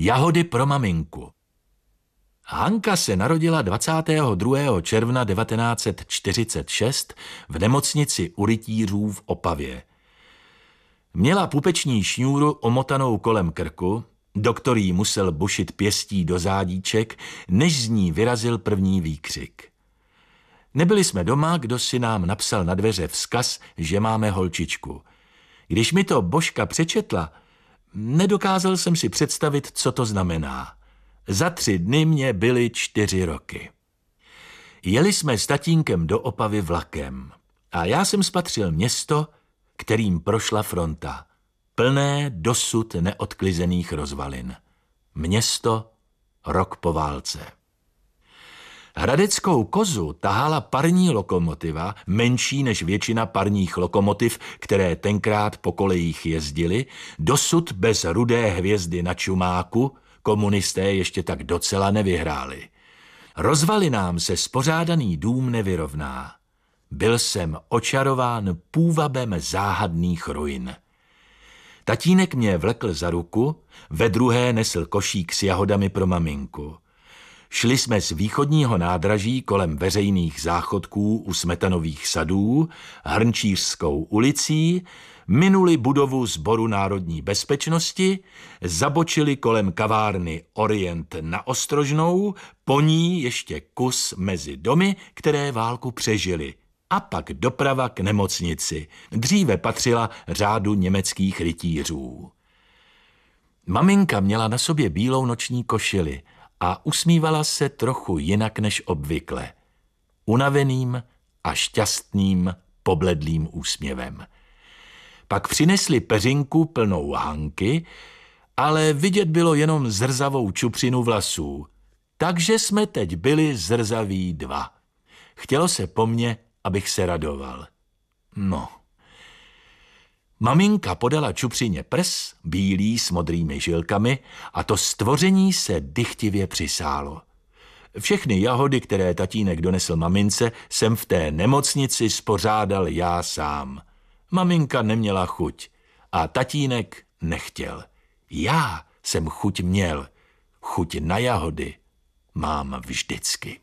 Jahody pro maminku. Hanka se narodila 22. června 1946 v nemocnici u rytířů v Opavě. Měla pupeční šňůru omotanou kolem krku, doktor jí musel bušit pěstí do zádíček, než z ní vyrazil první výkřik. Nebyli jsme doma, kdo si nám napsal na dveře vzkaz, že máme holčičku. Když mi to Božka přečetla, nedokázal jsem si představit, co to znamená. Za 3 dny mě byly 4 roky. Jeli jsme s tatínkem do Opavy vlakem a já jsem spatřil město, kterým prošla fronta, plné dosud neodklizených rozvalin. Město rok po válce. Hradeckou Kozu tahala parní lokomotiva, menší než většina parních lokomotiv, které tenkrát po kolejích jezdily, dosud bez rudé hvězdy na čumáku, komunisté ještě tak docela nevyhráli. Rozvalinám se spořádaný dům nevyrovná. Byl jsem očarován půvabem záhadných ruin. Tatínek mě vlekl za ruku, ve druhé nesl košík s jahodami pro maminku. Šli jsme z východního nádraží kolem veřejných záchodků u Smetanových sadů, Hrnčířskou ulicí, minuli budovu Sboru národní bezpečnosti, zabočili kolem kavárny Orient na Ostrožnou, po ní ještě kus mezi domy, které válku přežily, a pak doprava k nemocnici. Dříve patřila řádu německých rytířů. Maminka měla na sobě bílou noční košili a usmívala se trochu jinak než obvykle. Unaveným a šťastným pobledlým úsměvem. Pak přinesli peřinku plnou Hanky, ale vidět bylo jenom zrzavou čupřinu vlasů, takže jsme teď byli zrzaví 2. Chtělo se po mně, abych se radoval. No. Maminka podala čupřině prs, bílý s modrými žilkami, a to stvoření se dychtivě přisálo. Všechny jahody, které tatínek donesl mamince, jsem v té nemocnici spořádal já sám. Maminka neměla chuť a tatínek nechtěl. Já jsem chuť měl. Chuť na jahody mám vždycky.